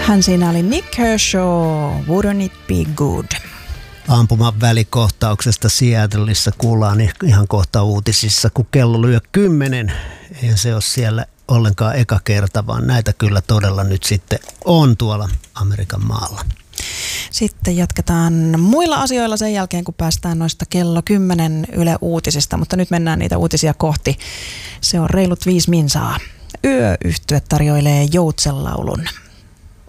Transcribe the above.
Hän siinä oli Nick Kershaw, Wouldn't It Be Good. Ampuman välikohtauksesta Seattleissa kuullaan ihan kohta uutisissa, kun kello lyö 10. Eihän se ole siellä ollenkaan eka kerta, vaan näitä kyllä todella nyt sitten on tuolla Amerikan maalla. Sitten jatketaan muilla asioilla sen jälkeen, kun päästään noista kello 10 Yle Uutisista, mutta nyt mennään niitä uutisia kohti. Se on reilut 5 minsaa. Yöyhtye tarjoilee joutsenlaulun.